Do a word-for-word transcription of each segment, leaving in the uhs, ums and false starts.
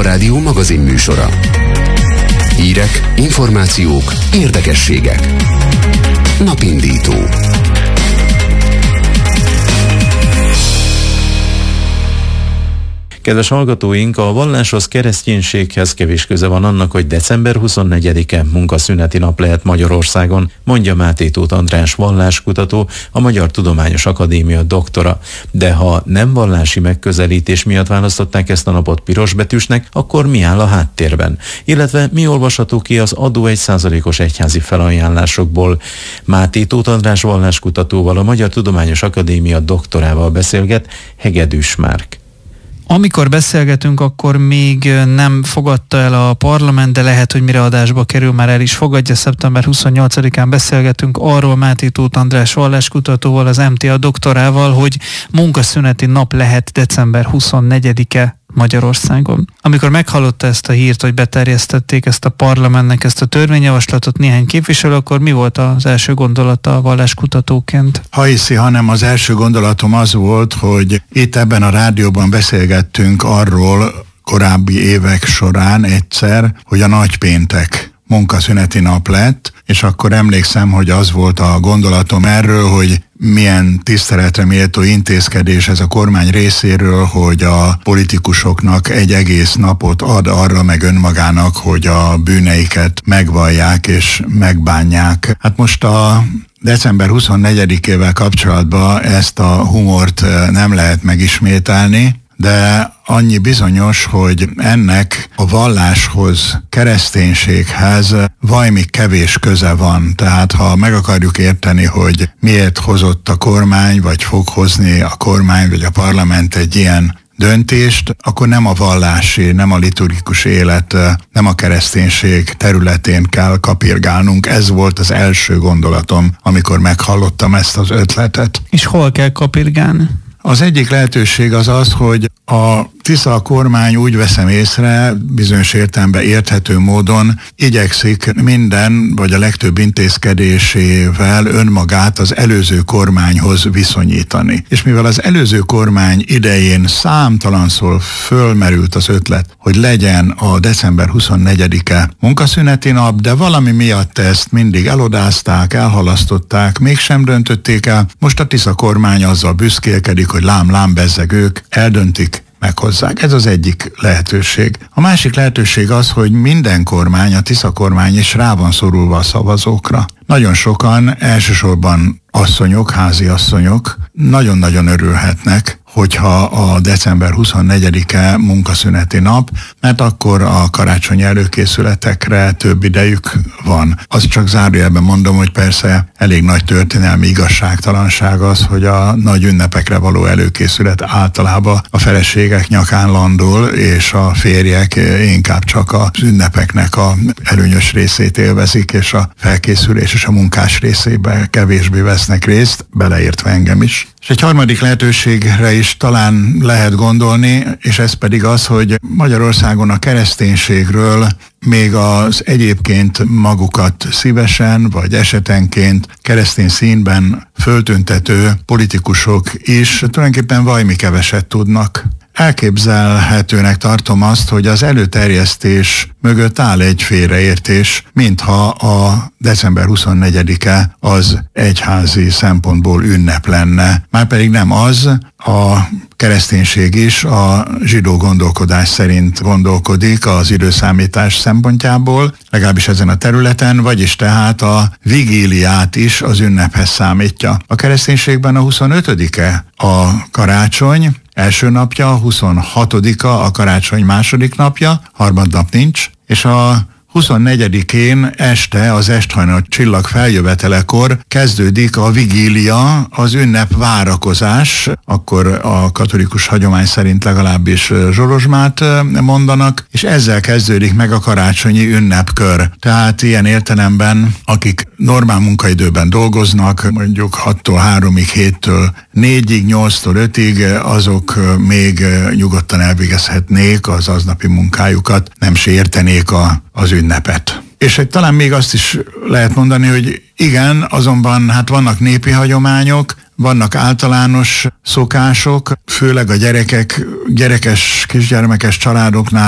Inforádió magazin műsora. Hírek, információk, érdekességek. Napindító. Kedves hallgatóink, a valláshoz, kereszténységhez kevés köze van annak, hogy december huszonnegyedike munkaszüneti nap lehet Magyarországon, mondja Máté Tóth András valláskutató, a Magyar Tudományos Akadémia doktora. De ha nem vallási megközelítés miatt választották ezt a napot pirosbetűsnek, akkor mi áll a háttérben? Illetve mi olvasható ki az adó egy százalékos egyházi felajánlásokból? Máté Tóth András valláskutatóval, a Magyar Tudományos Akadémia doktorával beszélget Hegedűs Márk. Amikor beszélgetünk, akkor még nem fogadta el a parlament, de lehet, hogy mire adásba kerül, már el is fogadja. szeptember huszonnyolcadikán beszélgetünk arról Máté Tóth András valláskutatóval, az em té á doktorával, hogy munkaszüneti nap lehet december huszonnegyedike Magyarországon. Amikor meghallotta ezt a hírt, hogy beterjesztették ezt a parlamentnek, ezt a törvényjavaslatot néhány képviselő, akkor mi volt az első gondolata a valláskutatóként? Ha hiszi, hanem az első gondolatom az volt, hogy itt ebben a rádióban beszélgettünk arról korábbi évek során egyszer, hogy a nagypéntek munkaszüneti nap lett, és akkor emlékszem, hogy az volt a gondolatom erről, hogy milyen tiszteletre méltó intézkedés ez a kormány részéről, hogy a politikusoknak egy egész napot ad arra meg önmagának, hogy a bűneiket megvallják és megbánják. Hát most a december huszonnegyedikével kapcsolatban ezt a humort nem lehet megismételni, de annyi bizonyos, hogy ennek a valláshoz, kereszténységhez vajmi kevés köze van. Tehát ha meg akarjuk érteni, hogy miért hozott a kormány, vagy fog hozni a kormány, vagy a parlament egy ilyen döntést, akkor nem a vallási, nem a liturgikus élet, nem a kereszténység területén kell kapirgálnunk. Ez volt az első gondolatom, amikor meghallottam ezt az ötletet. És hol kell kapirgálni? Az egyik lehetőség az az, hogy a Tisza kormány, úgy veszem észre, bizonyos értelemben érthető módon igyekszik minden, vagy a legtöbb intézkedésével önmagát az előző kormányhoz viszonyítani. És mivel az előző kormány idején számtalanszor fölmerült az ötlet, hogy legyen a december huszonnegyedike munkaszüneti nap, de valami miatt ezt mindig elodázták, elhalasztották, mégsem döntötték el. Most a Tisza kormány azzal büszkélkedik, hogy lám-lám bezzeg ők, eldöntik, meghozzák. Ez az egyik lehetőség. A másik lehetőség az, hogy minden kormány, a Tisza kormány is rá van szorulva a szavazókra. Nagyon sokan, elsősorban asszonyok, házi asszonyok nagyon-nagyon örülhetnek, hogyha a december huszonnegyedike munkaszüneti nap, mert akkor a karácsonyi előkészületekre több idejük van. Azt csak zárójelben mondom, hogy persze elég nagy történelmi igazságtalanság az, hogy a nagy ünnepekre való előkészület általában a feleségek nyakán landol, és a férjek inkább csak az ünnepeknek a előnyös részét élvezik, és a felkészülés és a munkás részében kevésbé vesznek részt, beleértve engem is. És egy harmadik lehetőségre is talán lehet gondolni, és ez pedig az, hogy Magyarországon a kereszténységről még az egyébként magukat szívesen, vagy esetenként keresztény színben föltüntető politikusok is tulajdonképpen vajmi keveset tudnak. Elképzelhetőnek tartom azt, hogy az előterjesztés mögött áll egy félreértés, mintha a december huszonnegyedike az egyházi szempontból ünnep lenne. Márpedig nem az, a kereszténység is a zsidó gondolkodás szerint gondolkodik az időszámítás szempontjából, legalábbis ezen a területen, vagyis tehát a vigíliát is az ünnephez számítja. A kereszténységben a huszonötödike a karácsony első napja, a huszonhatodika a karácsony második napja, harmadnap nincs, és a huszonnegyedikén este az esthajnal csillag feljövetelekor kezdődik a vigília, az ünnep várakozás, akkor a katolikus hagyomány szerint legalábbis zsorozsmát mondanak, és ezzel kezdődik meg a karácsonyi ünnepkör. Tehát ilyen értelemben, akik normál munkaidőben dolgoznak, mondjuk hattól háromig, héttől négyig, nyolctól ötig, azok még nyugodtan elvégezhetnék az aznapi munkájukat, nem sértenék a, az ünnepet. És hogy talán még azt is lehet mondani, hogy igen, azonban hát vannak népi hagyományok, vannak általános szokások, főleg a gyerekek, gyerekes, kisgyermekes családoknál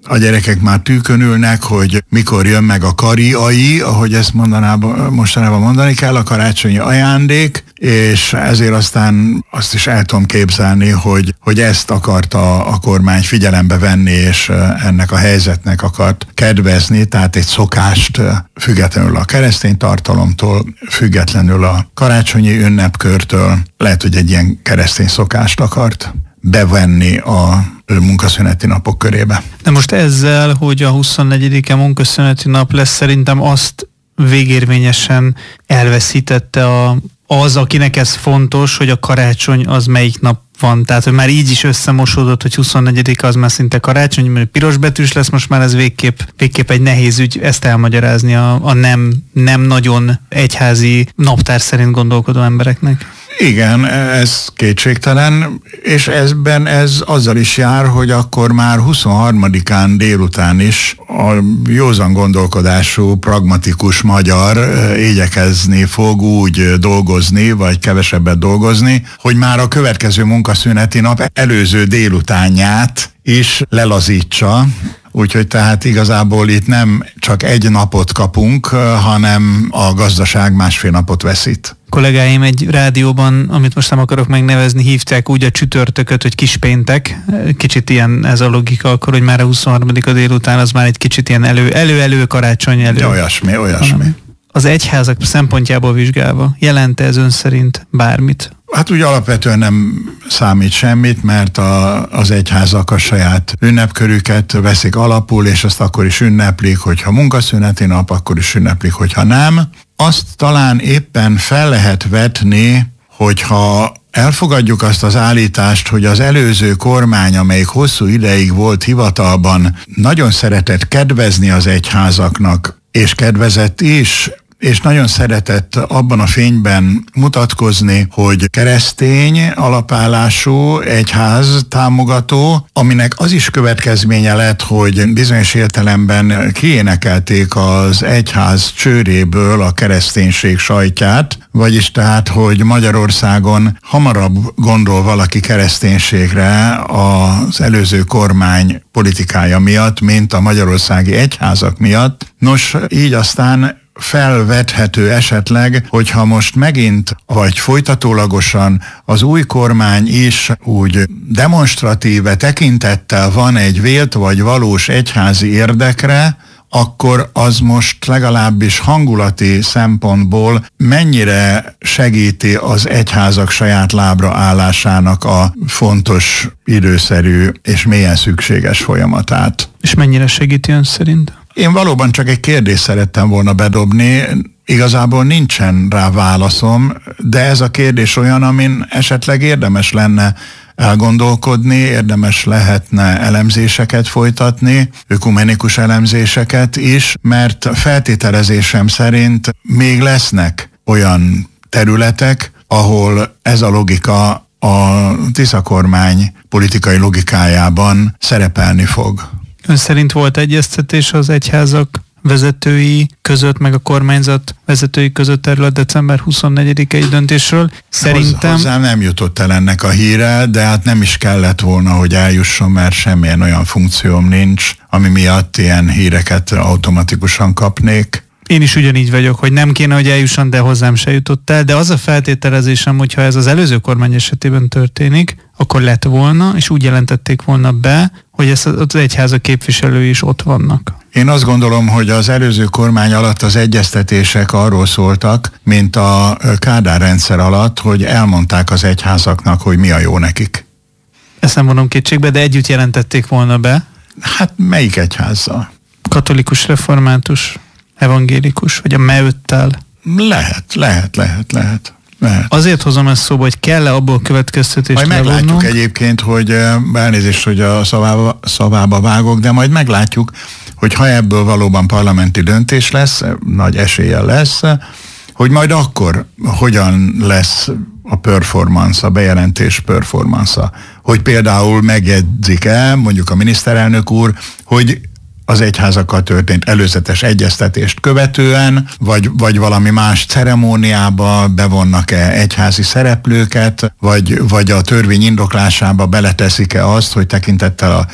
a gyerekek már tűkön ülnek, hogy mikor jön meg a kariai, ahogy ezt mondanában, mostanában mondani kell, a karácsonyi ajándék, és ezért aztán azt is el tudom képzelni, hogy, hogy ezt akarta a kormány figyelembe venni, és ennek a helyzetnek akart kedvezni, tehát egy szokást függetlenül a keresztény tartalomtól, függetlenül a karácsonyi ünnepkörtől, lehet, hogy egy ilyen keresztény szokást akart bevenni a munkaszüneti napok körébe. De most ezzel, hogy a huszonnegyedike munkaszüneti nap lesz, szerintem azt végérvényesen elveszítette a, az, akinek ez fontos, hogy a karácsony az melyik nap van. Tehát, hogy már így is összemosódott, hogy huszonnegyedike az már szinte karácsony, mert pirosbetűs lesz, most már ez végképp, végképp egy nehéz ügy ezt elmagyarázni a, a nem, nem nagyon egyházi naptár szerint gondolkodó embereknek. Igen, ez kétségtelen, és ezben ez azzal is jár, hogy akkor már huszonharmadikán délután is a józan gondolkodású, pragmatikus magyar igyekezni fog úgy dolgozni, vagy kevesebbet dolgozni, hogy már a következő munkaszüneti nap előző délutánját is lelazítsa. Úgyhogy tehát igazából itt nem csak egy napot kapunk, hanem a gazdaság másfél napot veszít. Kollégáim egy rádióban, amit most nem akarok megnevezni, hívták úgy a csütörtököt, hogy kispéntek. Kicsit ilyen ez a logika akkor, hogy már a huszonharmadika délután az már egy kicsit ilyen elő, elő-elő karácsony elő. Ja, olyasmi, olyasmi. Az egyházak szempontjából vizsgálva jelent-e ez ön szerint bármit? Hát úgy alapvetően nem számít semmit, mert a, az egyházak a saját ünnepkörüket veszik alapul, és azt akkor is ünneplik, hogyha munkaszüneti nap, akkor is ünneplik, hogyha nem. Azt talán éppen fel lehet vetni, hogyha elfogadjuk azt az állítást, hogy az előző kormány, amelyik hosszú ideig volt hivatalban, nagyon szeretett kedvezni az egyházaknak, és kedvezett is, és nagyon szeretett abban a fényben mutatkozni, hogy keresztény alapállású egyház támogató, aminek az is következménye lett, hogy bizonyos értelemben kiénekelték az egyház csőréből a kereszténység sajtját, vagyis tehát, hogy Magyarországon hamarabb gondol valaki kereszténységre az előző kormány politikája miatt, mint a magyarországi egyházak miatt. Nos, így aztán felvethető esetleg, hogyha most megint, vagy folytatólagosan az új kormány is úgy demonstratíve tekintettel van egy vélt vagy valós egyházi érdekre, akkor az most legalábbis hangulati szempontból mennyire segíti az egyházak saját lábra állásának a fontos, időszerű és mélyen szükséges folyamatát. És mennyire segíti ön szerint? Én valóban csak egy kérdést szerettem volna bedobni, igazából nincsen rá válaszom, de ez a kérdés olyan, amin esetleg érdemes lenne elgondolkodni, érdemes lehetne elemzéseket folytatni, ökumenikus elemzéseket is, mert feltételezésem szerint még lesznek olyan területek, ahol ez a logika a Tisza kormány politikai logikájában szerepelni fog. Ön szerint volt egyeztetés az egyházak vezetői között, meg a kormányzat vezetői között erről a december huszonnegyedikei döntésről? Szerintem... Hozzám nem jutott el ennek a híre, de hát nem is kellett volna, hogy eljusson, mert semmilyen olyan funkcióm nincs, ami miatt ilyen híreket automatikusan kapnék. Én is ugyanígy vagyok, hogy nem kéne, hogy eljusson, de hozzám se jutott el, de az a feltételezésem, hogyha ez az előző kormány esetében történik, akkor lett volna, és úgy jelentették volna be, hogy ez az egyházak képviselői is ott vannak. Én azt gondolom, hogy az előző kormány alatt az egyeztetések arról szóltak, mint a Kádár rendszer alatt, hogy elmondták az egyházaknak, hogy mi a jó nekik. Ezt nem vonom kétségbe, de együtt jelentették volna be. Hát melyik egyházzal? Katolikus, református, evangélikus, vagy a meöttel? Lehet, lehet, lehet, lehet. Lehet. Azért hozom ezt szóba, hogy kell-e abból következtetést majd meglátjuk levonnunk? Egyébként, hogy elnézést, hogy a szavába, szavába vágok, de majd meglátjuk, hogy ha ebből valóban parlamenti döntés lesz, nagy eséllyel lesz, hogy majd akkor hogyan lesz a performance, a bejelentés performance-a. Hogy például megjegyzik-e, mondjuk a miniszterelnök úr, hogy az egyházakkal történt előzetes egyeztetést követően, vagy, vagy valami más ceremóniába bevonnak-e egyházi szereplőket, vagy, vagy a törvény indoklásába beleteszik-e azt, hogy tekintettel a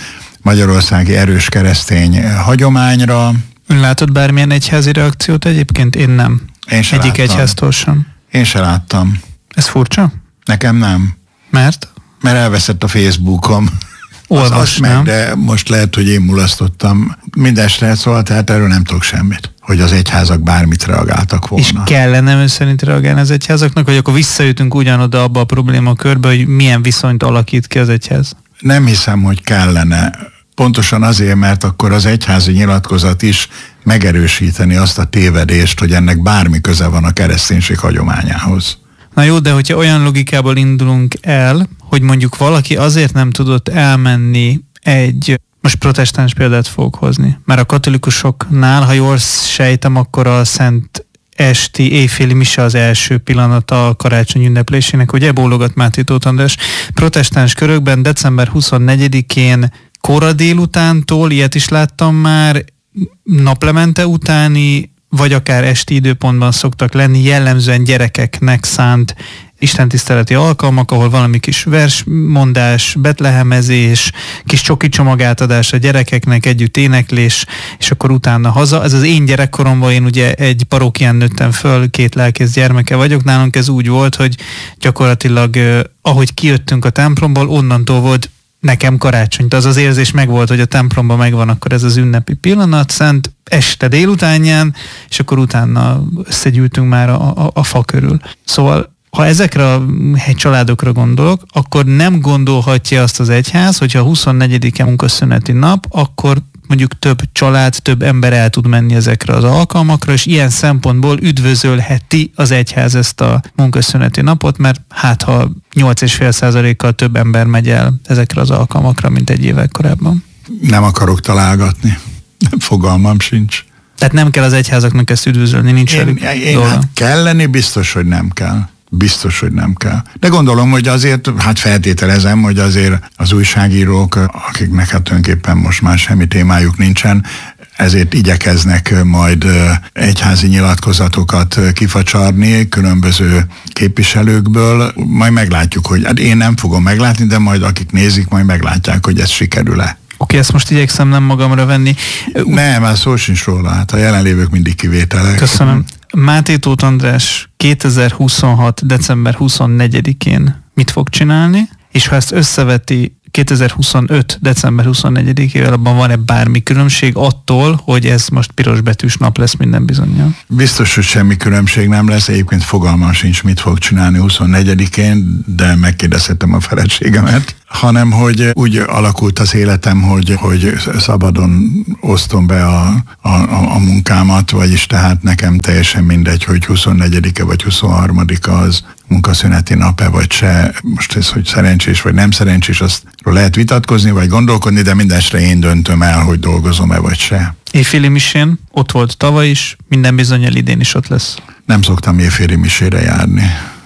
magyarországi erős keresztény hagyományra. Ön látott bármilyen egyházi reakciót egyébként? Én nem. Én se Egyik láttam. egyháztól sem. Én se láttam. Ez furcsa? Nekem nem. Mert? Mert elveszett a Facebookom. Olvasnám. Meg, de most lehet, hogy én mulasztottam. Mindestre szóval, tehát erről nem tudok semmit. Hogy az egyházak bármit reagáltak volna. És kellene ön szerint reagálni az egyházaknak, vagy akkor visszajutunk ugyanoda abba a problémakörbe, hogy milyen viszonyt alakít ki az egyház? Nem hiszem, hogy kellene. Pontosan azért, mert akkor az egyházi nyilatkozat is megerősíteni azt a tévedést, hogy ennek bármi köze van a kereszténység hagyományához. Na jó, de hogyha olyan logikából indulunk el, hogy mondjuk valaki azért nem tudott elmenni egy, most protestáns példát fogok hozni, mert a katolikusoknál, ha jól sejtem, akkor a szent esti éjféli mise az első pillanata a karácsony ünneplésének, ugye bólogat Máté Tóth András. Protestáns körökben december huszonnegyedikén kora délutántól, ilyet is láttam már, naplemente utáni, vagy akár esti időpontban szoktak lenni jellemzően gyerekeknek szánt istentiszteleti alkalmak, ahol valami kis versmondás, betlehemezés, kis csoki csomagátadás a gyerekeknek, együtt éneklés, és akkor utána haza. Ez az én gyerekkoromban, én ugye egy parókián nőttem föl, két lelkész gyermeke vagyok, nálunk ez úgy volt, hogy gyakorlatilag eh, ahogy kijöttünk a templomból, onnantól volt nekem karácsony. Az az érzés megvolt, hogy a templomban megvan akkor ez az ünnepi pillanat, szent este délutánján, és akkor utána összegyűltünk már a, a, a fa körül. Szóval ha ezekre a családokra gondolok, akkor nem gondolhatja azt az egyház, hogyha a huszonnegyedike munkaszüneti nap, akkor mondjuk több család, több ember el tud menni ezekre az alkalmakra, és ilyen szempontból üdvözölheti az egyház ezt a munkaszüneti napot, mert hát ha nyolc egész öt százalékkal több ember megy el ezekre az alkalmakra, mint egy évvel korábban. Nem akarok találgatni. Fogalmam sincs. Tehát nem kell az egyházaknak ezt üdvözölni, nincs én, velük én, dolga. Hát kelleni biztos, hogy nem kell. Biztos, hogy nem kell. De gondolom, hogy azért, hát feltételezem, hogy azért az újságírók, akiknek hát tulajdonképpen most már semmi témájuk nincsen, ezért igyekeznek majd egyházi nyilatkozatokat kifacsarni különböző képviselőkből. Majd meglátjuk, hogy hát én nem fogom meglátni, de majd akik nézik, majd meglátják, hogy ez sikerül-e. Oké, okay, ezt most igyekszem nem magamra venni. Nem, már szó sincs róla, hát a jelenlévők mindig kivételek. Köszönöm. Máté Tóth András kétezer-huszonhat. december huszonnegyedikén mit fog csinálni, és ha ezt összeveti kétezer-huszonöt. december huszonnegyedikével, abban van-e bármi különbség attól, hogy ez most pirosbetűs nap lesz minden bizonnyal? Biztos, hogy semmi különbség nem lesz, egyébként fogalmam sincs, mit fog csinálni huszonnegyedikén, de megkérdezhetem a feleségemet, hanem hogy úgy alakult az életem, hogy, hogy szabadon osztom be a, a, a munkámat, vagyis tehát nekem teljesen mindegy, hogy huszonnegyedike vagy huszonharmadika az munkaszüneti nap-e vagy se. Most ez, hogy szerencsés vagy nem szerencsés, azt lehet vitatkozni vagy gondolkodni, de mindestre én döntöm el, hogy dolgozom-e vagy se. Éjféli misén ott volt tavaly is, minden bizonnyal idén is ott lesz. Nem szoktam éjféli misére járni.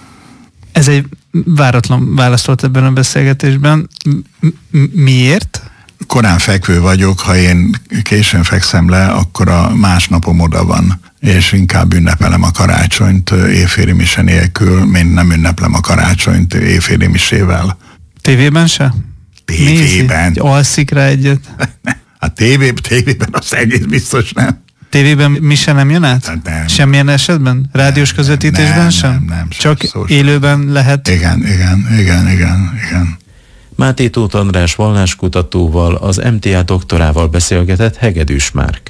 Ez egy váratlan válasz volt ebben a beszélgetésben. M- miért? Korán fekvő vagyok, ha én későn fekszem le, akkor a másnapom oda van, és inkább ünnepelem a karácsonyt éjféli mise nélkül, mint nem ünneplem a karácsonyt éjféli misével. Tévében se? Tévében. Nézi, alszik rá egyet? A tévében, tévében az egész biztos nem. Tévében mi se nem jön át? Nem. Semmilyen esetben? Rádiós közvetítésben nem, sem? Nem, nem. Csak szó, élőben lehet? Igen, igen, igen, igen, igen. Máté Tóth András valláskutatóval, az em té á doktorával beszélgetett Hegedűs Márk.